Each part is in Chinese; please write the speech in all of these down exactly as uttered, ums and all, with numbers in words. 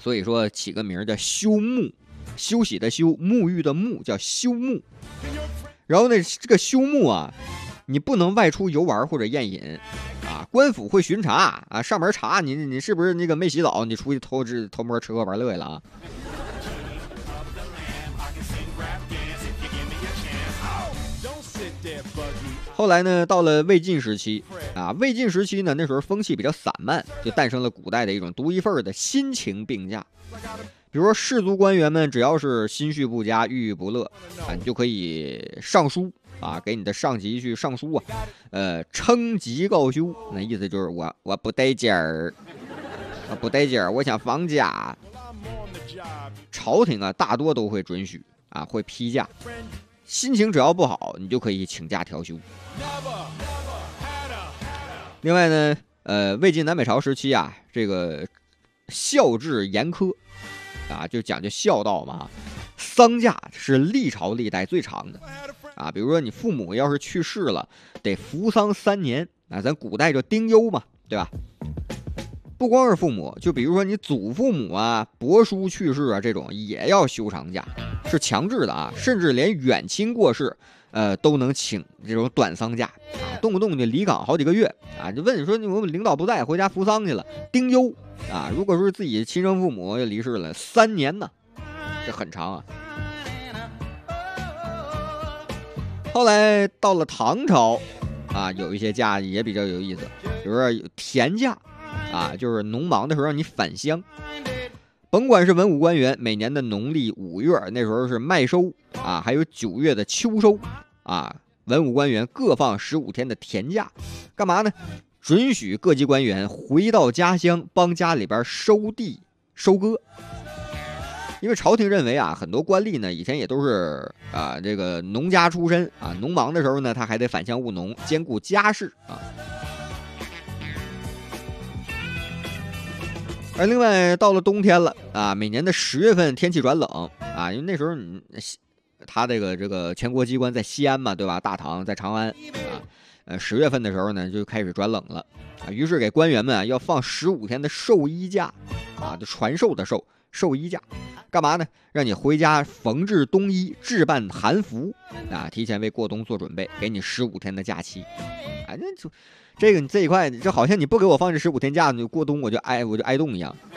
所以说起个名叫休沐，休息的休，沐浴的沐，叫休沐。然后呢，这个休沐啊，你不能外出游玩或者宴饮啊，官府会巡查啊，上门查你，你是不是那个没洗澡，你出去偷吃偷摸吃喝玩乐去了啊？后来呢，到了魏晋时期啊，魏晋时期呢，那时候风气比较散漫，就诞生了古代的一种独一份的亲情病假。比如说士族官员们，只要是心绪不佳、郁郁不乐啊，你就可以上书啊，给你的上级去上书啊，呃，称疾告休，那意思就是我我不得劲儿，我不得劲儿，我想放假。朝廷啊，大多都会准许啊，会批假。心情只要不好，你就可以请假调休。另外呢，呃，魏晋南北朝时期啊，这个孝制严苛啊，就讲究孝道嘛。丧假是历朝历代最长的啊，比如说你父母要是去世了，得服丧三年啊，咱古代就丁忧嘛，对吧？不光是父母，就比如说你祖父母啊、伯叔去世啊，这种也要休长假，是强制的啊，甚至连远亲过世，呃，都能请这种短丧假啊，动不动就离岗好几个月啊，就问你说我们领导不在，回家服丧去了，丁忧啊。如果说自己亲生父母也离世了，三年呢，这很长啊。后来到了唐朝啊，有一些假也比较有意思，比如说有田假。啊，就是农忙的时候让你返乡，甭管是文武官员，每年的农历五月那时候是麦收啊，还有九月的秋收啊，文武官员各放十五天的田假，干嘛呢？准许各级官员回到家乡帮家里边收地收割。因为朝廷认为啊，很多官吏呢以前也都是啊这个农家出身啊，农忙的时候呢他还得返乡务农，兼顾家事啊。而另外到了冬天了啊，每年的十月份天气转冷啊，因为那时候你他这个这个全国机关在西安嘛，对吧？大唐在长安啊，呃十月份的时候呢就开始转冷了啊，于是给官员们啊要放十五天的寿衣假啊，就传授的寿寿衣假，干嘛呢？让你回家缝制冬衣，置办寒服啊，提前为过冬做准备，给你十五天的假期，啊，那就。这个你这一块，这好像你不给我放这十五天假，你过冬我就挨我就挨冻一样。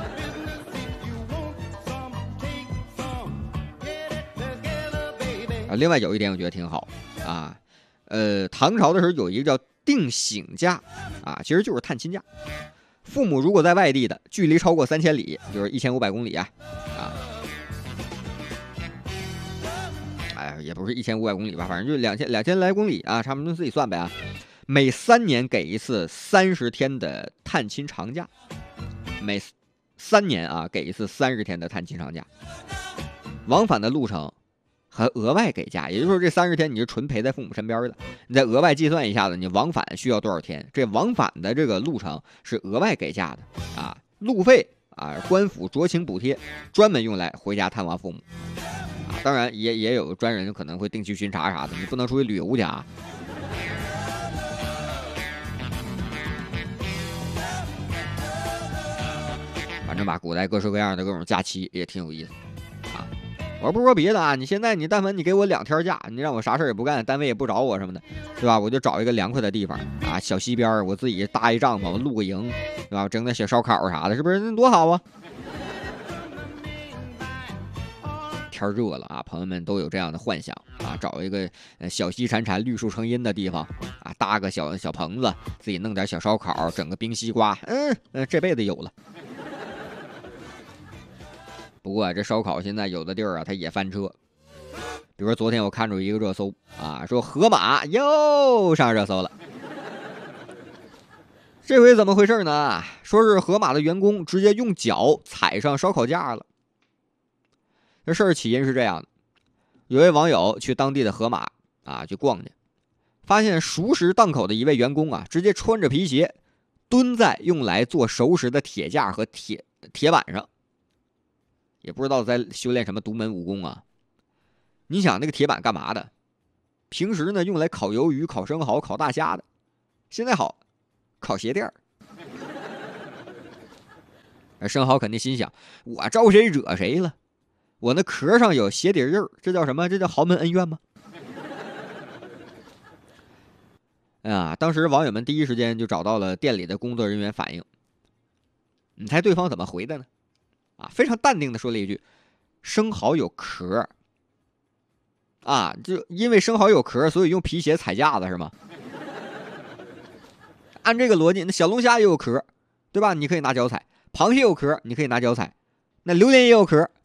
啊，另外有一点我觉得挺好啊，呃，唐朝的时候有一个叫定省假啊，其实就是探亲假。父母如果在外地的，距离超过三千里，就是一千五百公里啊，啊，哎，也不是一千五百公里吧，反正就两千两千来公里啊，差不多自己算呗啊。每三年给一次三十天的探亲长假，每三年啊给一次三十天的探亲长假，往返的路程还额外给假，也就是说这三十天你是纯陪在父母身边的，你再额外计算一下子，你往返需要多少天？这往返的这个路程是额外给假的啊，路费啊官府酌情补贴，专门用来回家探望父母啊。当然也也有专人可能会定期巡查啥的，你不能出去旅游去啊。反正吧，古代各式各样的各种假期也挺有意思啊。我不是说别的啊，你现在你但凡你给我两天假，你让我啥事也不干，单位也不找我什么的，对吧？我就找一个凉快的地方啊，小溪边我自己搭一帐篷，我露个营，对吧？整点小烧烤啥的，是不是那多好啊？天热了啊，朋友们都有这样的幻想啊，找一个小溪潺潺、绿树成荫的地方啊，搭个小小棚子，自己弄点小烧烤，整个冰西瓜，嗯嗯，这辈子有了。不过、啊、这烧烤现在有的地儿啊，它也翻车。比如说昨天我看着一个热搜啊，说河马又上热搜了。这回怎么回事呢？说是河马的员工直接用脚踩上烧烤架了。这事儿起因是这样的：有位网友去当地的河马啊去逛去，发现熟食档口的一位员工啊，直接穿着皮鞋蹲在用来做熟食的铁架和铁铁板上。也不知道在修炼什么独门武功啊！你想那个铁板干嘛的？平时呢用来烤鱿鱼、烤生蚝、烤大虾的，现在好烤鞋垫儿。 生蚝肯定心想，我招谁惹谁了？我那壳上有鞋底印儿，这叫什么？这叫豪门恩怨吗？哎呀，当时网友们第一时间就找到了店里的工作人员反映。你猜对方怎么回的呢？啊，非常淡定的说了一句：“生蚝有壳。”啊，就因为生蚝有壳，所以用皮鞋踩架子是吗？按这个逻辑，那小龙虾也有壳，对吧？你可以拿脚踩。螃蟹有壳，你可以拿脚踩。那榴莲也有壳。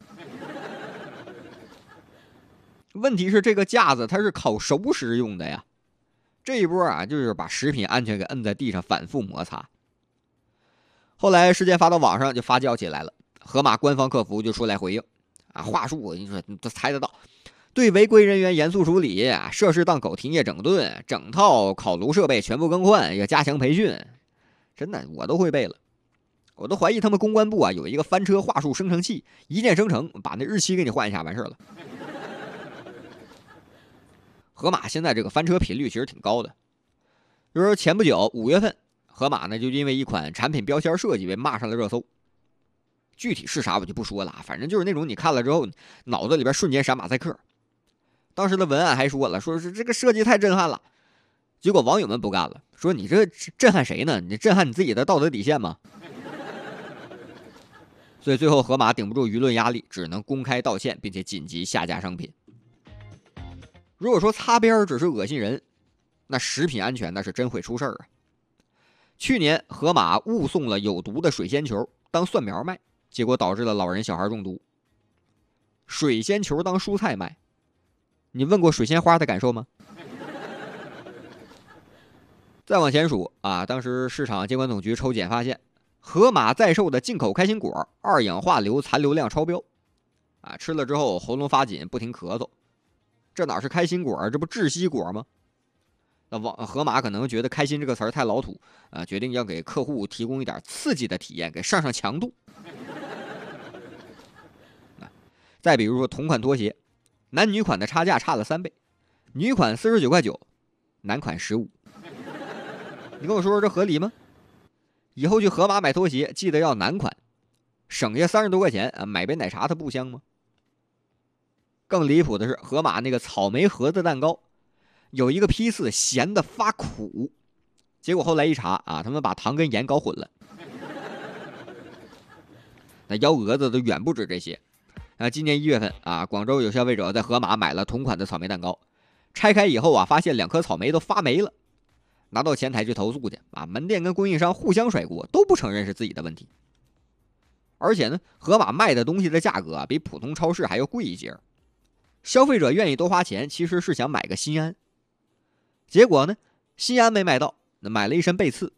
问题是这个架子它是烤熟食用的呀。这一波啊，就是把食品安全给摁在地上反复摩擦。后来事件发到网上就发酵起来了，盒马官方客服就出来回应啊，话术我跟你说你都猜得到，对违规人员严肃处理，涉事档口停业整顿，整套烤炉设备全部更换，要加强培训。真的我都会背了，我都怀疑他们公关部啊有一个翻车话术生成器，一键生成，把那日期给你换一下完事了。盒马现在这个翻车频率其实挺高的，比如说前不久五月份，盒马呢就因为一款产品标签设计被骂上了热搜。具体是啥我就不说了，反正就是那种你看了之后脑子里边瞬间闪马赛克。当时的文案还说了，说是这个设计太震撼了。结果网友们不干了，说你这震撼谁呢？你震撼你自己的道德底线吗？所以最后盒马顶不住舆论压力，只能公开道歉，并且紧急下架商品。如果说擦边只是恶心人，那食品安全那是真会出事儿啊！去年盒马误送了有毒的水仙球当蒜苗卖，结果导致了老人小孩中毒。水仙球当蔬菜卖，你问过水仙花的感受吗？再往前数啊，当时市场监管总局抽检发现，盒马在售的进口开心果二氧化硫残留量超标，啊，吃了之后喉咙发紧，不停咳嗽。这哪是开心果，这不窒息果吗？那网盒马可能觉得开心这个词儿太老土啊，决定要给客户提供一点刺激的体验，给上上强度。再比如说同款拖鞋，男女款的差价差了三倍，女款四十九块九，男款十五。你跟我说说这合理吗？以后去盒马买拖鞋记得要男款，省下三十多块钱啊，买杯奶茶它不香吗？更离谱的是，盒马那个草莓盒子蛋糕有一个批次咸的发苦，结果后来一查啊，他们把糖跟盐搞混了。那幺蛾子都远不止这些。啊，今年一月份啊，广州有消费者在盒马买了同款的草莓蛋糕，拆开以后啊，发现两颗草莓都发霉了，拿到前台去投诉去啊，门店跟供应商互相甩锅，都不承认是自己的问题。而且呢，盒马卖的东西的价格啊，比普通超市还要贵一截。消费者愿意多花钱，其实是想买个心安。结果呢，心安没买到，那买了一身背刺。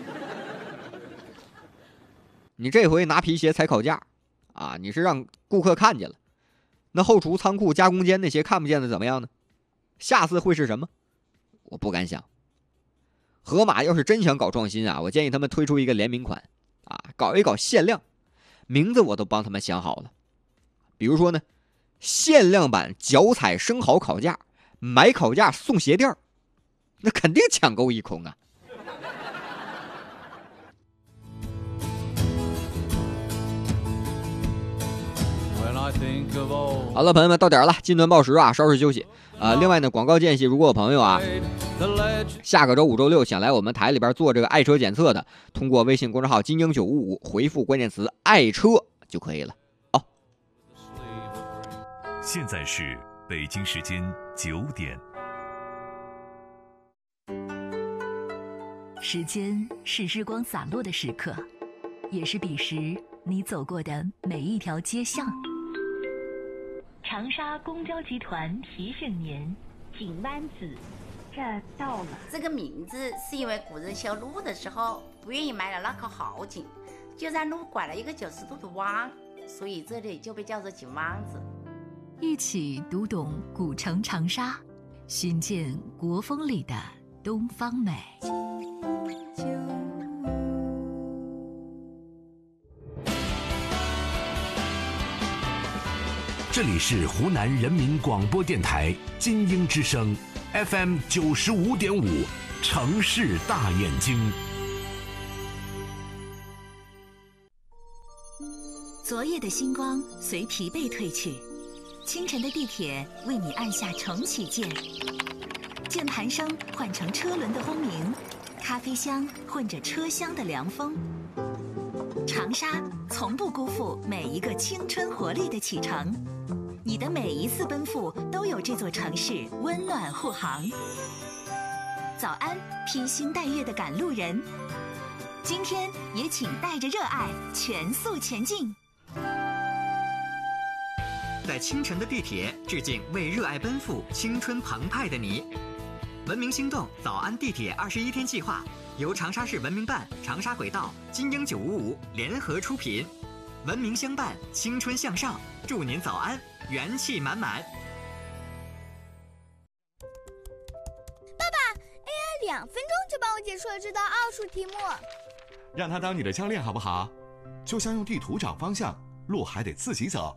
你这回拿皮鞋踩烤架啊，你是让顾客看见了，那后厨、仓库、加工间那些看不见的怎么样呢？下次会是什么？我不敢想。盒马要是真想搞创新啊，我建议他们推出一个联名款啊，搞一搞限量，名字我都帮他们想好了。比如说呢，限量版脚踩生蚝烤架，买烤架送鞋垫，那肯定抢购一空啊！好了，朋友们，到点了，金团报时啊，稍事休息啊、呃。另外呢，广告间隙，如果有朋友啊，下个周五、周六想来我们台里边做这个爱车检测的，通过微信公众号金鹰九五五回复关键词“爱车”就可以了。好， 现在是北京时间九点。 时间是日光洒落的时刻，也是彼时你走过的每一条街巷。长沙公交集团提醒您，井湾子这到了。 这个名字是因为古人修路的时候不愿意埋了那口好井，就让路拐了一个九十度的弯，所以这里就被叫做井湾子。 一起读懂古城长沙，寻见国风里的东方美。 这里是湖南人民广播电台金鹰之声 F M 九十五点五，城市大眼睛。 昨夜的星光随疲惫褪去，清晨的地铁为你按下重启键，键盘声换成车轮的轰鸣，咖啡香混着车厢的凉风。长沙从不辜负每一个青春活力的启程，你的每一次奔赴都有这座城市温暖护航。早安，披星戴月的赶路人，今天也请带着热爱全速前进。 在清晨的地铁致敬为热爱奔赴、青春澎湃的你。文明星动早安地铁二十一天计划由长沙市文明办、长沙轨道、金鹰九五五联合出品，文明相伴，青春向上，祝您早安，元气满满。 爸爸 ，A I 两分钟就帮我解出了这道奥数题目。 让他当你的教练好不好？就像用地图找方向，路还得自己走。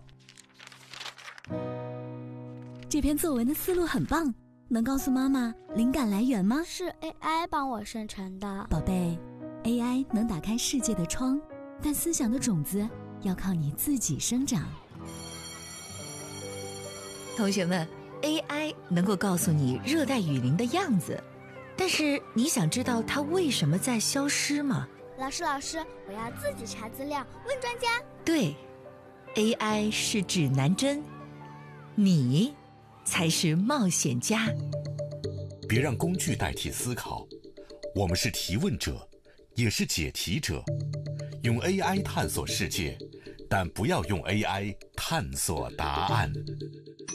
这篇作文的思路很棒，能告诉妈妈灵感来源吗？ 是 A I 帮我生成的。 宝贝 ，A I 能打开世界的窗，但思想的种子要靠你自己生长。 同学们 ，A I 能够告诉你热带雨林的样子，但是你想知道它为什么在消失吗？ 老师，老师，我要自己查资料，问专家。 对 ，A I 是指南针，你才是冒险家。 别让工具代替思考，我们是提问者，也是解题者。用 A I 探索世界，但不要用 A I 探索答案。